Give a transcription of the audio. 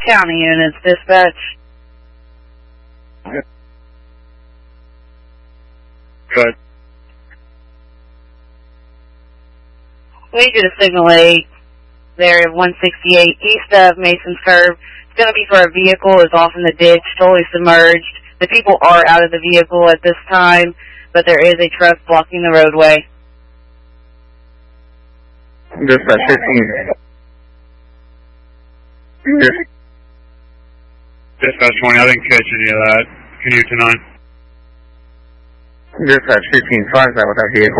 County units, dispatch. Good. We need you to signal 8, the area of 168, east of Mason's Curve. It's going to be for a vehicle is off in the ditch, totally submerged. The people are out of the vehicle at this time, but there is a truck blocking the roadway. Dispatch 15. Dispatch 20, I didn't catch any of that. Can you tonight? Dispatch 15, 5 out with that vehicle.